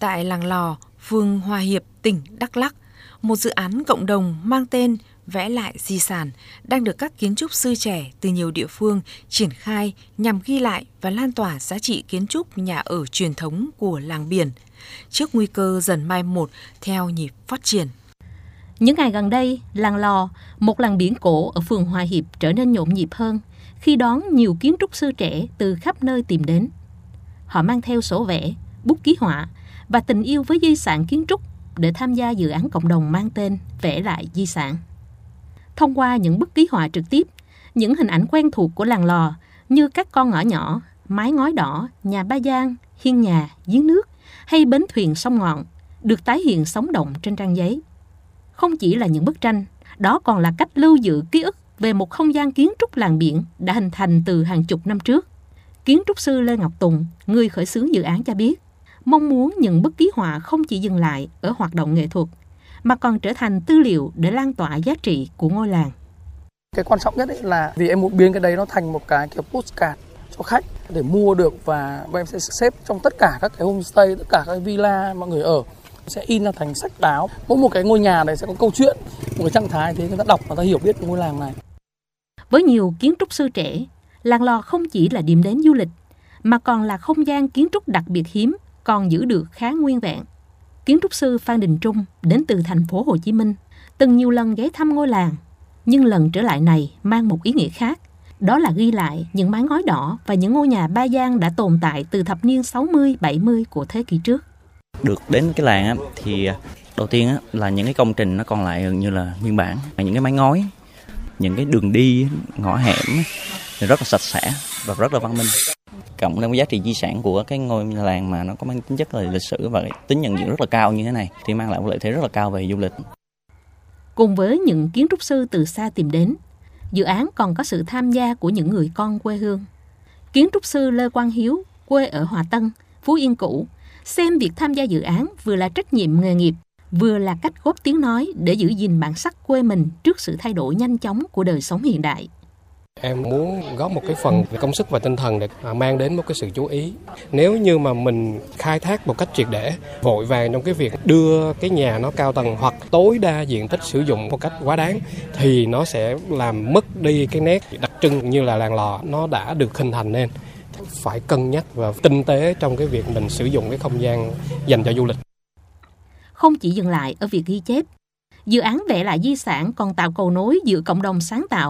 Tại làng Lò, phường Hòa Hiệp, tỉnh Đắk Lắk, một dự án cộng đồng mang tên Vẽ lại di sản đang được các kiến trúc sư trẻ từ nhiều địa phương triển khai nhằm ghi lại và lan tỏa giá trị kiến trúc nhà ở truyền thống của làng biển, trước nguy cơ dần mai một theo nhịp phát triển. Những ngày gần đây, làng Lò, một làng biển cổ ở phường Hòa Hiệp trở nên nhộn nhịp hơn khi đón nhiều kiến trúc sư trẻ từ khắp nơi tìm đến. Họ mang theo sổ vẽ, bút ký họa và tình yêu với di sản kiến trúc để tham gia dự án cộng đồng mang tên Vẽ lại di sản. Thông qua những bức ký họa trực tiếp, những hình ảnh quen thuộc của làng Lò như các con ngõ nhỏ, mái ngói đỏ, nhà ba gian, hiên nhà, giếng nước hay bến thuyền sông ngọn được tái hiện sống động trên trang giấy. Không chỉ là những bức tranh, đó còn là cách lưu giữ ký ức về một không gian kiến trúc làng biển đã hình thành từ hàng chục năm trước. Kiến trúc sư Lê Ngọc Tùng, người khởi xướng dự án cho biết, mong muốn những bức ký họa không chỉ dừng lại ở hoạt động nghệ thuật, mà còn trở thành tư liệu để lan tỏa giá trị của ngôi làng. Cái quan trọng nhất là vì em muốn biến cái đấy nó thành một cái kiểu postcard cho khách để mua được, và em sẽ xếp trong tất cả các cái homestay, tất cả các villa mọi người ở, sẽ in ra thành sách báo. Mỗi một cái ngôi nhà này sẽ có câu chuyện, một cái trạng thái thế người ta đọc và ta hiểu biết ngôi làng này. Với nhiều kiến trúc sư trẻ, làng Lò không chỉ là điểm đến du lịch, mà còn là không gian kiến trúc đặc biệt hiếm, còn giữ được khá nguyên vẹn. Kiến trúc sư Phan Đình Trung đến từ thành phố Hồ Chí Minh, từng nhiều lần ghé thăm ngôi làng, nhưng lần trở lại này mang một ý nghĩa khác. Đó là ghi lại những mái ngói đỏ và những ngôi nhà ba gian đã tồn tại từ thập niên 60-70 của thế kỷ trước. Được đến cái làng thì đầu tiên là những cái công trình nó còn lại gần như là nguyên bản. Những cái mái ngói, những cái đường đi, ngõ hẻm thì rất là sạch sẽ và rất là văn minh. Cộng thêm cái giá trị di sản của cái ngôi làng mà nó có mang tính chất là lịch sử và tính nhận diện rất là cao như thế này thì mang lại một lợi thế rất là cao về du lịch. Cùng với những kiến trúc sư từ xa tìm đến, dự án còn có sự tham gia của những người con quê hương. Kiến trúc sư Lê Quang Hiếu, quê ở Hòa Tân, Phú Yên cũ, xem việc tham gia dự án vừa là trách nhiệm nghề nghiệp, vừa là cách góp tiếng nói để giữ gìn bản sắc quê mình trước sự thay đổi nhanh chóng của đời sống hiện đại. Em muốn góp một cái phần về công sức và tinh thần để mang đến một cái sự chú ý. Nếu như mà mình khai thác một cách triệt để, vội vàng trong cái việc đưa cái nhà nó cao tầng hoặc tối đa diện tích sử dụng một cách quá đáng, thì nó sẽ làm mất đi cái nét đặc trưng như là làng Lò nó đã được hình thành nên. Phải cân nhắc và tinh tế trong cái việc mình sử dụng cái không gian dành cho du lịch. Không chỉ dừng lại ở việc ghi chép, dự án Vẽ lại di sản còn tạo cầu nối giữa cộng đồng sáng tạo